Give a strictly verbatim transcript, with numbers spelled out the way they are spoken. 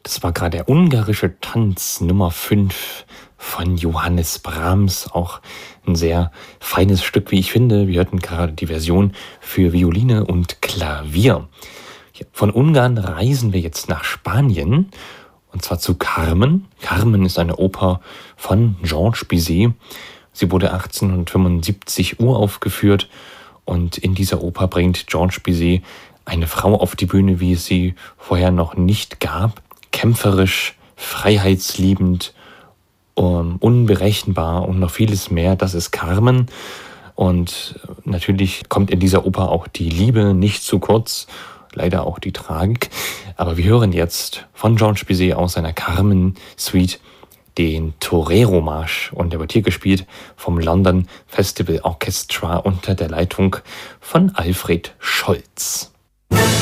Das war gerade der ungarische Tanz Nummer fünf von Johannes Brahms. Auch ein sehr feines Stück, wie ich finde. Wir hörten gerade die Version für Violine und Klavier. Von Ungarn reisen wir jetzt nach Spanien, und zwar zu Carmen. Carmen ist eine Oper von Georges Bizet. Sie wurde achtzehnhundertfünfundsiebzig uraufgeführt, und in dieser Oper bringt Georges Bizet eine Frau auf die Bühne, wie es sie vorher noch nicht gab. Kämpferisch, freiheitsliebend, um, unberechenbar und noch vieles mehr. Das ist Carmen. Und natürlich kommt in dieser Oper auch die Liebe nicht zu kurz, leider auch die Tragik. Aber wir hören jetzt von Georges Bizet aus seiner Carmen-Suite den Torero-Marsch, und der wird hier gespielt vom London Festival Orchestra unter der Leitung von Alfred Scholz.